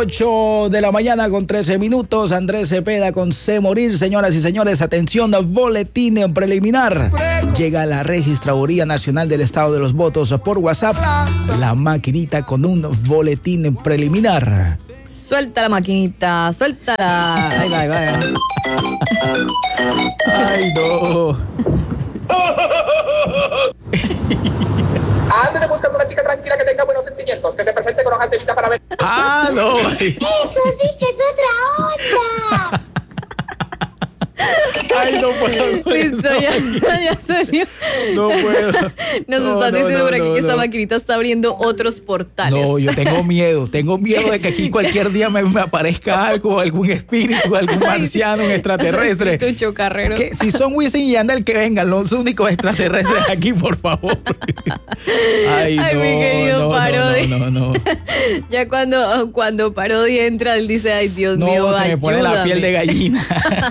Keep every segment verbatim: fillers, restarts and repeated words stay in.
ocho de la mañana con trece minutos. Andrés Cepeda con Se Morir. Señoras y señores, atención, boletín preliminar. Llega la Registraduría Nacional del Estado de los Votos por WhatsApp. La maquinita con un boletín preliminar. Suelta la maquinita, suéltala. Ahí va, ahí va. Ay, no. Anden buscando una chica tranquila que tenga buenos sentimientos, que se presente con hojas de vida para ver. Ah, no. Eso sí que es otra onda. Ay, no puedo. Listo, ya, ya salió. No puedo. Nos No, están no, diciendo no, por aquí no, que esta no. maquinita está abriendo otros portales. No, yo tengo miedo, tengo miedo de que aquí cualquier día me, me aparezca algo, algún espíritu, algún marciano, un extraterrestre. Tu chocarrero. Que si son Wisin y Yandel, que vengan los únicos extraterrestres aquí, por favor. Ay, Ay, no, mi querido no, Parodi. no, no, no, no. Ya cuando, cuando Parodi entra, él dice, ay, Dios No, mío, se me pone la ayúdame. piel de gallina.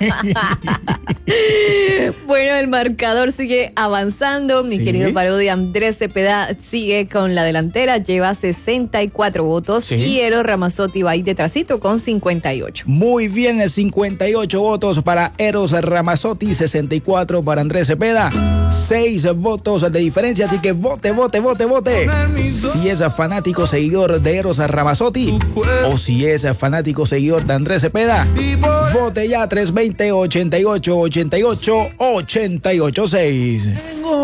Bueno, el marcador sigue avanzando. Mi Sí. querido Parodi, Andrés Cepeda sigue con la delantera, lleva sesenta y cuatro votos. Sí. Y Eros Ramazzotti va ahí detrásito con cincuenta y ocho. Muy bien, cincuenta y ocho votos para Eros Ramazzotti, sesenta y cuatro para Andrés Cepeda. seis votos de diferencia, así que vote, vote, vote, vote. Si es fanático seguidor de Eros Ramazzotti o si es fanático seguidor de Andrés Cepeda, vote ya tres dos cero, ochenta y ocho, ochenta y ocho, ochenta y ocho, seis.